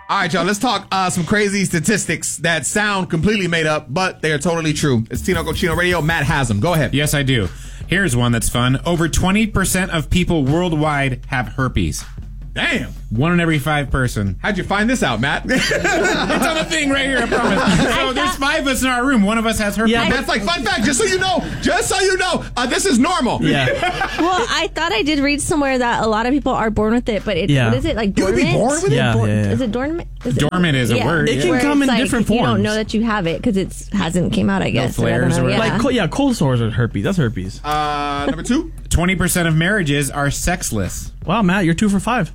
All right, y'all, let's talk some crazy statistics that sound completely made up, but they are totally true. It's Tino Cochino Radio. Matt has them. Go ahead. Yes, I do. Here's one that's fun. Over 20% of people worldwide have herpes. Damn. 1 in every 5 person. How'd you find this out, Matt? It's on the thing right here, I promise. So there's 5 of us in our room. One of us has herpes. Yeah, that's like fun fact. Just so you know, this is normal. Yeah. Well, I thought I did read somewhere that a lot of people are born with it, but what is it, like dormant? You can be born with it? Yeah, Is it dormant? Dormant is a word. It can Where come it's in like, different You don't forms. know that you have it because it hasn't came out, I guess. flares or whatever. Yeah. Cold sores are herpes. That's herpes. Number 2. 20% of marriages are sexless. Wow, Matt, you're 2 for 5.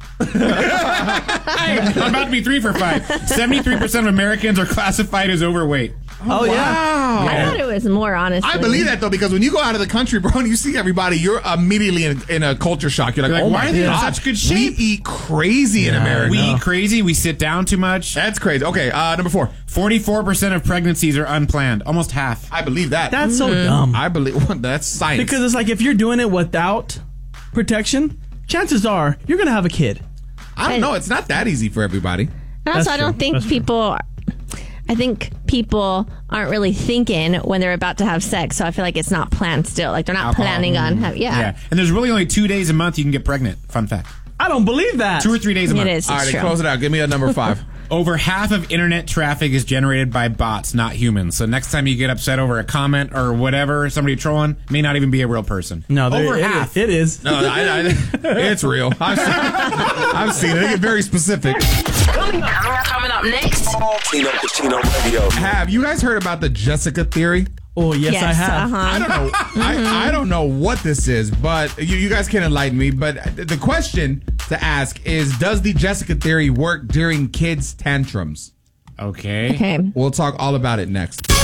Hey, I'm about to be 3 for 5. 73% of Americans are classified as overweight. Oh, yeah. Wow. I thought it was more, honestly. I believe that, though, because when you go out of the country, bro, and you see everybody, you're immediately in a culture shock. You're like, You're like, oh, why my are they in God. such good shape? We eat crazy in America. We eat crazy. We sit down too much. That's crazy. Okay, number 4. 44% of pregnancies are unplanned. Almost half. I believe that. That's so dumb. I believe that's science. Because it's like if you're doing it without protection, chances are you're going to have a kid. I don't know. It's not that easy for everybody. And also, That's I don't true. think That's people... I think people aren't really thinking when they're about to have sex, so I feel like it's not planned still. Like, they're not Alcohol. planning on having... Yeah. And there's really only 2 days a month you can get pregnant. Fun fact. I don't believe that. 2 or 3 days a month. It is. All It's right, true. close it out. Give me a number 5. Over half of internet traffic is generated by bots, not humans. So next time you get upset over a comment or whatever, somebody trolling, may not even be a real person. No, over half. It is. No, it's real. I've seen it. They get very specific. Coming up next. Tino Cochino Radio. Have you guys heard about the Jessica theory? Oh, yes, I have. I don't know. I don't know what this is, but you guys can enlighten me. But the question to ask is, does the Jessica theory work during kids' tantrums? Okay. Okay. We'll talk all about it next.